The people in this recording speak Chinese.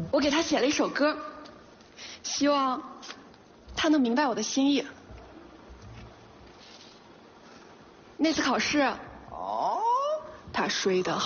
我给他写了一首歌，希望他能明白我的心意。那次考试，他睡得好。